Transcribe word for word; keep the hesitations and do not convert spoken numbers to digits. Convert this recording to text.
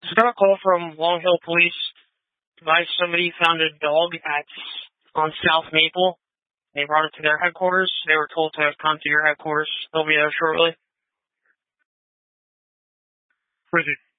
Just got a call from Long Hill Police. Advised somebody found a dog at on South Maple. They brought it to their headquarters. They were told to come to your headquarters. They'll be there shortly. Where is it?